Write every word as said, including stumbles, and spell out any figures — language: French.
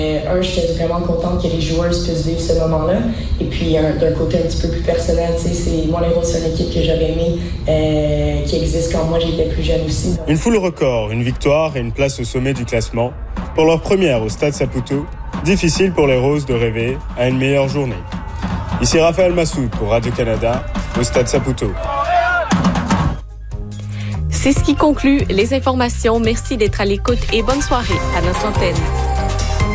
Euh, un, j'étais vraiment contente que les joueuses puissent vivre ce moment-là. Et puis, un, d'un côté un petit peu plus personnel, tu sais, c'est mon héros, c'est une équipe que j'avais aimée, euh, qui existe quand moi j'étais plus jeune aussi. Une foule record, une victoire et une place au sommet du classement. Pour leur première au Stade Saputo, difficile pour les Roses de rêver à une meilleure journée. Ici Raphaël Massoud pour Radio-Canada, au Stade Saputo. C'est ce qui conclut les informations. Merci d'être à l'écoute et bonne soirée à notre antenne.